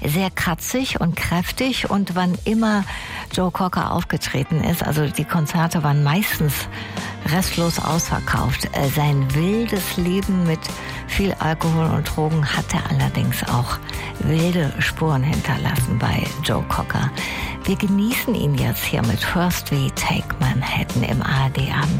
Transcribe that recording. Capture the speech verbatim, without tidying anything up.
sehr kratzig und kräftig, und wann immer Joe Cocker aufgetreten ist, also die Konzerte waren meistens restlos ausverkauft. Sein wildes Leben mit viel Alkohol und Drogen hatte allerdings auch wilde Spuren hinterlassen bei Joe Cocker. Wir genießen ihn jetzt hier mit First We Take Manhattan im A R D Abend.